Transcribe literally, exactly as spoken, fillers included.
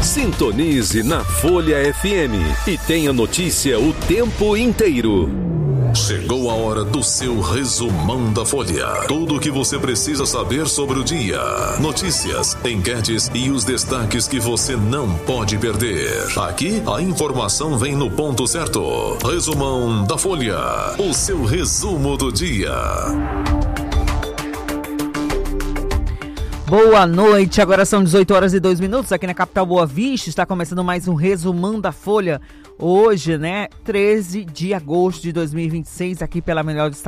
Sintonize na Folha F M e tenha notícia o tempo inteiro. Chegou a hora do seu resumão da Folha. Tudo o que você precisa saber sobre o dia. Notícias, enquetes e os destaques que você não pode perder. Aqui, a informação vem no ponto certo. Resumão da Folha. O seu resumo do dia. Boa noite, agora são dezoito horas e dois minutos aqui na capital Boa Vista. Está começando mais um resumão da Folha. Hoje, né, treze de agosto de dois mil e vinte e seis, aqui pela melhor